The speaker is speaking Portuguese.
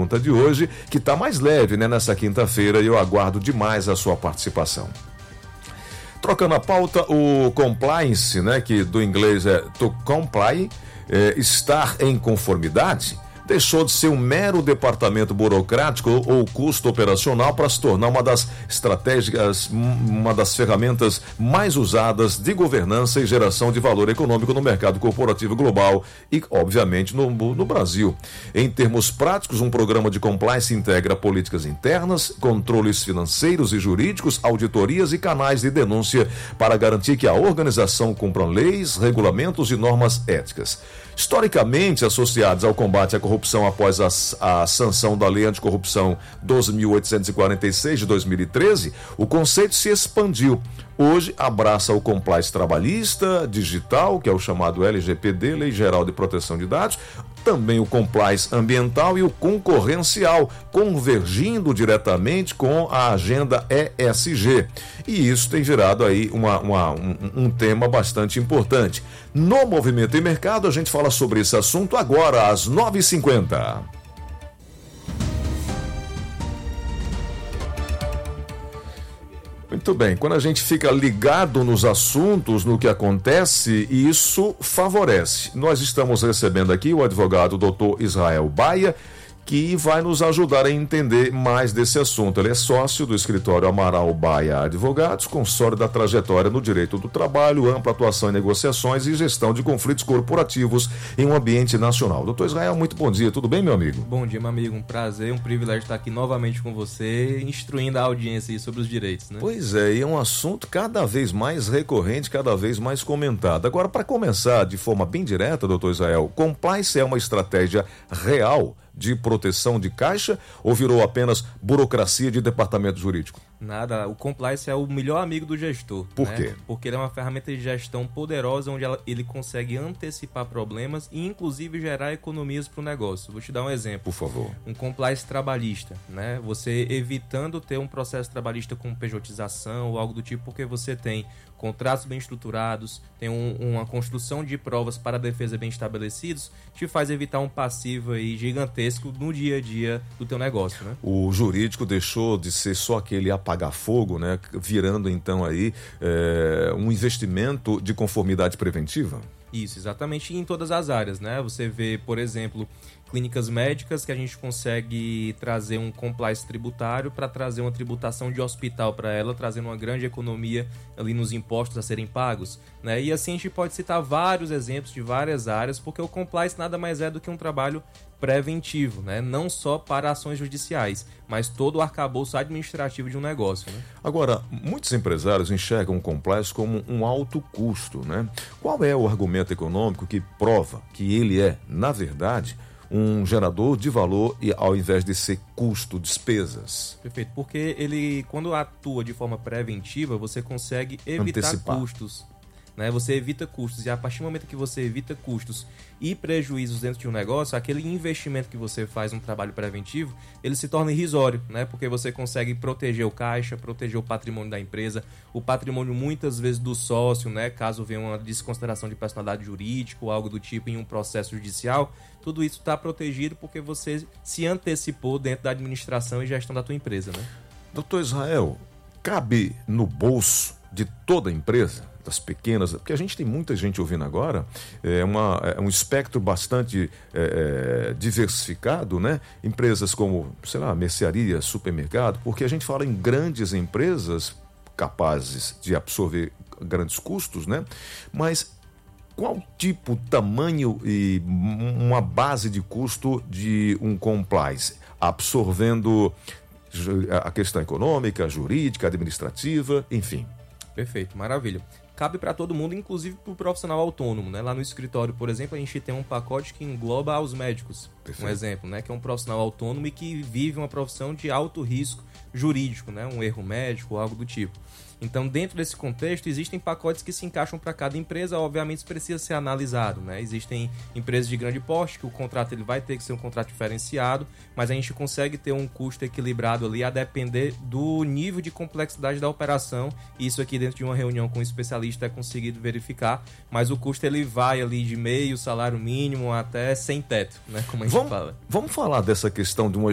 pergunta de hoje, que está mais leve, né, nessa quinta-feira, e eu aguardo demais a sua participação. Trocando a pauta, o compliance, né, que do inglês é to comply, estar em conformidade, deixou de ser um mero departamento burocrático ou custo operacional para se tornar uma das estratégicas, uma das ferramentas mais usadas de governança e geração de valor econômico no mercado corporativo global e, obviamente, no Brasil. Em termos práticos, um programa de compliance integra políticas internas, controles financeiros e jurídicos, auditorias e canais de denúncia para garantir que a organização cumpra leis, regulamentos e normas éticas. Historicamente associados ao combate à corrupção após a sanção da Lei Anticorrupção 12.846 de 2013, o conceito se expandiu. Hoje abraça o compliance trabalhista, digital, que é o chamado LGPD, Lei Geral de Proteção de Dados, também o compliance ambiental e o concorrencial, convergindo diretamente com a agenda ESG. E isso tem gerado aí um tema bastante importante. No Movimento e Mercado, a gente fala sobre esse assunto agora, às 9h50. Muito bem, quando a gente fica ligado nos assuntos, no que acontece, isso favorece. Nós estamos recebendo aqui o advogado Dr. Israel Baia, que vai nos ajudar a entender mais desse assunto. Ele é sócio do escritório Amaral Baia Advogados, com sólida trajetória no direito do trabalho, ampla atuação em negociações e gestão de conflitos corporativos em um ambiente nacional. Doutor Israel, muito bom dia, tudo bem, meu amigo? Bom dia, meu amigo, um prazer, um privilégio estar aqui novamente com você, instruindo a audiência sobre os direitos, né? Pois é, e é um assunto cada vez mais recorrente, cada vez mais comentado. Agora, para começar de forma bem direta, doutor Israel, compliance é uma estratégia real de proteção de caixa ou virou apenas burocracia de departamento jurídico? Nada, o compliance é o melhor amigo do gestor. Por quê? Porque ele é uma ferramenta de gestão poderosa onde ele consegue antecipar problemas e inclusive gerar economias para o negócio. Vou te dar um exemplo. Por favor. Um compliance trabalhista, né? Você evitando ter um processo trabalhista com pejotização ou algo do tipo, porque você tem contratos bem estruturados, tem uma construção de provas para a defesa bem estabelecidos, te faz evitar um passivo aí gigantesco no dia a dia do teu negócio, né? O jurídico deixou de ser só aquele apagar fogo, né? Virando então aí um investimento de conformidade preventiva? Isso, exatamente, em todas as áreas, né? Você vê, por exemplo, clínicas médicas que a gente consegue trazer um compliance tributário para trazer uma tributação de hospital para ela, trazendo uma grande economia ali nos impostos a serem pagos, né? E assim a gente pode citar vários exemplos de várias áreas, porque o compliance nada mais é do que um trabalho preventivo, né? Não só para ações judiciais, mas todo o arcabouço administrativo de um negócio, né? Agora, muitos empresários enxergam o compliance como um alto custo, né? Qual é o argumento econômico que prova que ele é, na verdade, um gerador de valor e ao invés de ser custo, despesas? Perfeito, porque ele, quando atua de forma preventiva, você consegue evitar antecipar custos, né? Você evita custos, e a partir do momento que você evita custos e prejuízos dentro de um negócio, aquele investimento que você faz no trabalho preventivo, ele se torna irrisório, né? Porque você consegue proteger o caixa, proteger o patrimônio da empresa, o patrimônio muitas vezes do sócio, né? Caso venha uma desconsideração de personalidade jurídica ou algo do tipo em um processo judicial, tudo isso está protegido porque você se antecipou dentro da administração e gestão da tua empresa, né? Doutor Israel, cabe no bolso de toda a empresa, das pequenas, porque a gente tem muita gente ouvindo agora, é um espectro bastante diversificado, né? Empresas como, sei lá, mercearia, supermercado, porque a gente fala em grandes empresas capazes de absorver grandes custos, né? Mas qual tipo, tamanho e uma base de custo de um compliance, absorvendo a questão econômica, jurídica, administrativa, enfim? Perfeito, maravilha. Cabe para todo mundo, inclusive para o profissional autônomo, né? Lá no escritório, por exemplo, a gente tem um pacote que engloba os médicos. Perfeito. Um exemplo, né? Que é um profissional autônomo e que vive uma profissão de alto risco jurídico, né? Um erro médico ou algo do tipo. Então, dentro desse contexto, existem pacotes que se encaixam para cada empresa, obviamente isso precisa ser analisado, né? Existem empresas de grande porte que o contrato ele vai ter que ser um contrato diferenciado, mas a gente consegue ter um custo equilibrado ali a depender do nível de complexidade da operação. Isso aqui dentro de uma reunião com um especialista é conseguido verificar, mas o custo ele vai ali de meio salário mínimo até sem teto, né? Como a gente fala. Vamos falar dessa questão de uma